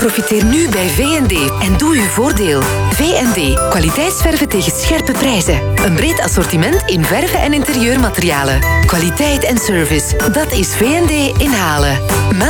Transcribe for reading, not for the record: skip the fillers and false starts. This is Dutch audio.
Profiteer nu bij V&D en doe uw voordeel. V&D, kwaliteitsverven tegen scherpe prijzen. Een breed assortiment in verven en interieurmaterialen. Kwaliteit en service, dat is V&D in Halen.